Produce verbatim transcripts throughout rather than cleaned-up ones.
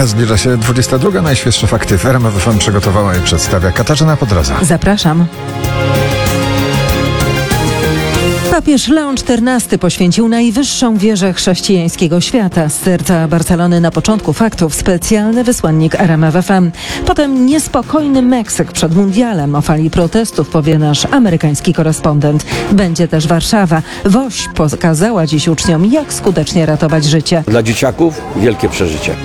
Zbliża się dwudziesta druga. Najświeższe fakty w R M F F M przygotowała i przedstawia Katarzyna Podroza. Zapraszam. Papież Leon czternasty poświęcił najwyższą wieżę chrześcijańskiego świata. Z serca Barcelony na początku faktów specjalny wysłannik R M F F M. Potem niespokojny Meksyk przed mundialem. O fali protestów powie nasz amerykański korespondent. Będzie też Warszawa. Woś pokazała dziś uczniom, jak skutecznie ratować życie. Dla dzieciaków wielkie przeżycie.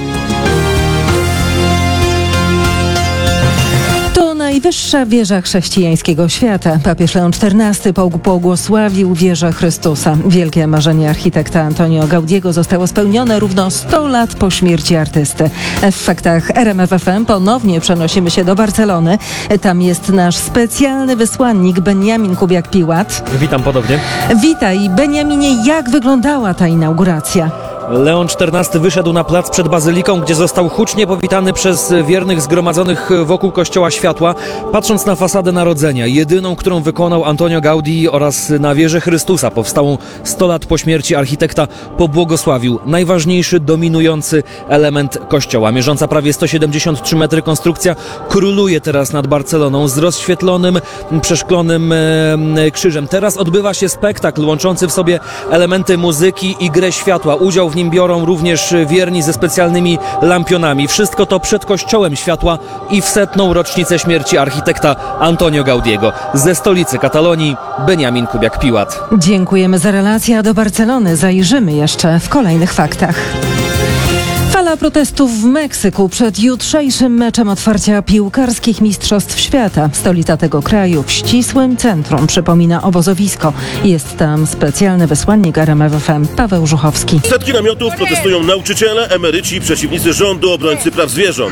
Najwyższa wieża chrześcijańskiego świata. Papież Leon czternasty pobłogosławił wieżę Chrystusa. Wielkie marzenie architekta Antonio Gaudiego zostało spełnione równo sto lat po śmierci artysty. W faktach R M F F M ponownie przenosimy się do Barcelony. Tam jest nasz specjalny wysłannik Benjamin Kubiak-Piłat. Witam ponownie. Witaj, Benjaminie, jak wyglądała ta inauguracja? Leon czternasty wyszedł na plac przed bazyliką, gdzie został hucznie powitany przez wiernych zgromadzonych wokół Kościoła Światła. Patrząc na fasadę Narodzenia, jedyną, którą wykonał Antonio Gaudí, oraz na wieżę Chrystusa, powstałą sto lat po śmierci architekta, pobłogosławił najważniejszy, dominujący element kościoła. Mierząca prawie sto siedemdziesiąt trzy metry konstrukcja króluje teraz nad Barceloną z rozświetlonym, przeszklonym e, krzyżem. Teraz odbywa się spektakl łączący w sobie elementy muzyki i grę światła. Udział w nim biorą również wierni ze specjalnymi lampionami. Wszystko to przed Kościołem Światła i w setną rocznicę śmierci architekta Antonio Gaudiego. Ze stolicy Katalonii Benjamin Kubiak-Piłat. Dziękujemy za relację, a do Barcelony zajrzymy jeszcze w kolejnych faktach. Fala protestów w Meksyku przed jutrzejszym meczem otwarcia piłkarskich Mistrzostw Świata. Stolica tego kraju w ścisłym centrum przypomina obozowisko. Jest tam specjalny wysłannik R M F F M Paweł Żuchowski. Setki namiotów protestują nauczyciele, emeryci, przeciwnicy rządu, obrońcy praw zwierząt.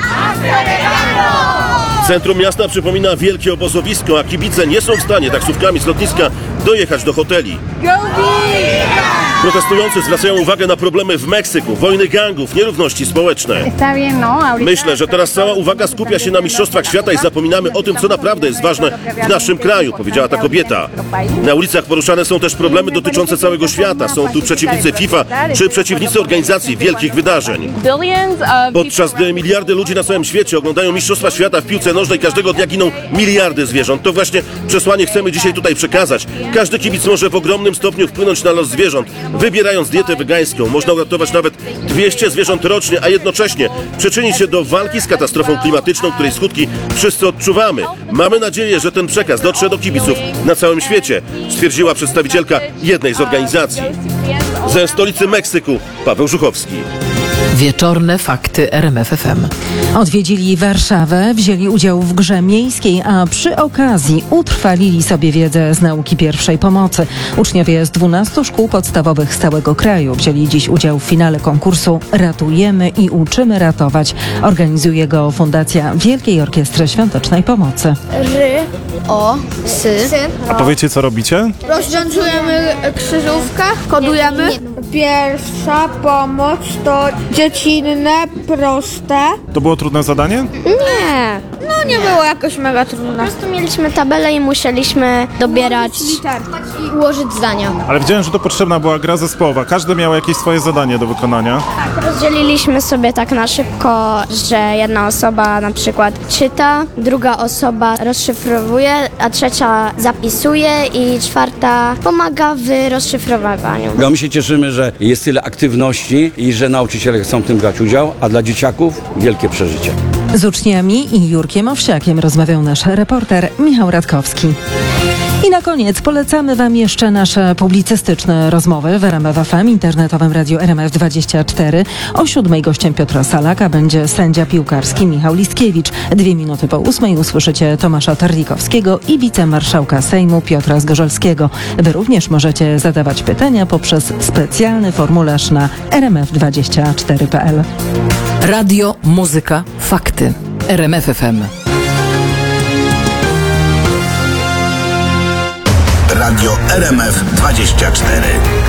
Centrum miasta przypomina wielkie obozowisko, a kibice nie są w stanie taksówkami z lotniska dojechać do hoteli. Protestujący zwracają uwagę na problemy w Meksyku, wojny gangów, nierówności społeczne. Myślę, że teraz cała uwaga skupia się na Mistrzostwach Świata i zapominamy o tym, co naprawdę jest ważne w naszym kraju, powiedziała ta kobieta. Na ulicach poruszane są też problemy dotyczące całego świata. Są tu przeciwnicy FIFA czy przeciwnicy organizacji wielkich wydarzeń. Podczas gdy miliardy ludzi na całym świecie oglądają Mistrzostwa Świata w piłce nożnej, każdego dnia giną miliardy zwierząt. To właśnie przesłanie chcemy dzisiaj tutaj przekazać. Każdy kibic może w ogromnym stopniu wpłynąć na los zwierząt. Wybierając dietę wegańską, można uratować nawet dwieście zwierząt rocznie, a jednocześnie przyczynić się do walki z katastrofą klimatyczną, której skutki wszyscy odczuwamy. Mamy nadzieję, że ten przekaz dotrze do kibiców na całym świecie, stwierdziła przedstawicielka jednej z organizacji. Ze stolicy Meksyku Paweł Żuchowski. Wieczorne fakty R M F F M. Odwiedzili Warszawę, wzięli udział w grze miejskiej, a przy okazji utrwalili sobie wiedzę z nauki pierwszej pomocy. Uczniowie z dwunastu szkół podstawowych z całego kraju wzięli dziś udział w finale konkursu Ratujemy i uczymy ratować. Organizuje go Fundacja Wielkiej Orkiestry Świątecznej Pomocy. Ry, o, sy. A powiecie, co robicie? Rozwiązujemy krzyżówkę, kodujemy. Pierwsza pomoc to dziecinne, proste. To było trudne zadanie? Nie. No nie było jakoś mega trudne. Po prostu mieliśmy tabelę i musieliśmy dobierać i ułożyć zdania. Ale widziałem, że to potrzebna była gra zespołowa. Każdy miał jakieś swoje zadanie do wykonania. Rozdzieliliśmy sobie tak na szybko, że jedna osoba na przykład czyta, druga osoba rozszyfrowuje, a trzecia zapisuje i czwarta pomaga w rozszyfrowywaniu. No, my się cieszymy, że jest tyle aktywności i że nauczyciele chcą w tym brać udział, a dla dzieciaków wielkie przeżycie. Z uczniami i Jurkiem Owsiakiem rozmawiał nasz reporter Michał Radkowski. I na koniec polecamy Wam jeszcze nasze publicystyczne rozmowy w R M F F M, internetowym radiu R M F dwadzieścia cztery. O siódmej gościem Piotra Salaka będzie sędzia piłkarski Michał Listkiewicz. Dwie minuty po ósmej usłyszycie Tomasza Terlikowskiego i wicemarszałka Sejmu Piotra Zgorzelskiego. Wy również możecie zadawać pytania poprzez specjalny formularz na r m f dwadzieścia cztery kropka p l. Radio, muzyka, fakty. R M F F M. Radio R M F dwadzieścia cztery.